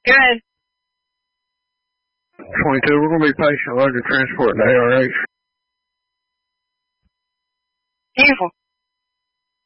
Good. 22, we're going to be patient. Larger transport to ARH. Beautiful.